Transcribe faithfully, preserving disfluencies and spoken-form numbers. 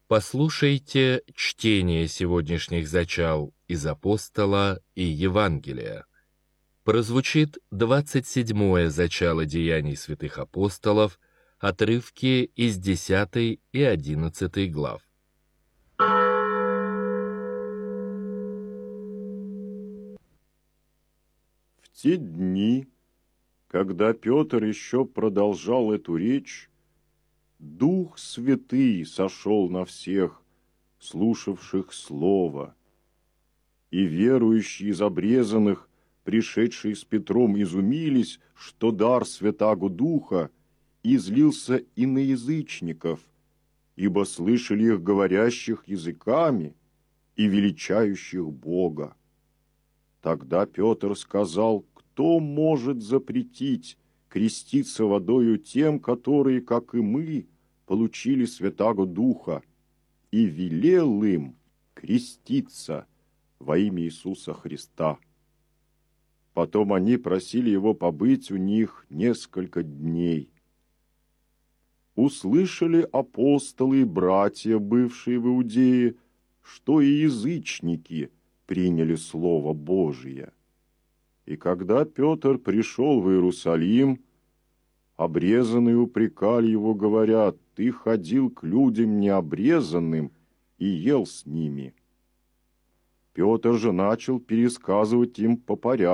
Послушайте чтение сегодняшних зачал из Апостола и Евангелия. Прозвучит двадцать седьмое зачало Деяний святых апостолов, отрывки из десятой и одиннадцатой глав. В те дни, когда Петр еще продолжал эту речь, Дух Святый сошел на всех, слушавших Слово, и верующие из обрезанных, пришедшие с Петром, изумились, что дар Святаго Духа излился и на язычников, ибо слышали их говорящих языками и величающих Бога. Тогда Петр сказал: кто может запретить креститься водою тем, которые, как и мы, получили Святаго Духа, и велел им креститься во имя Иисуса Христа. Потом они просили его побыть у них несколько дней. Услышали апостолы и братья, бывшие в Иудее, что и язычники приняли Слово Божие. И когда Петр пришел в Иерусалим, обрезанные упрекали его, говоря: «Ты ходил к людям необрезанным и ел с ними». Петр же начал пересказывать им по порядку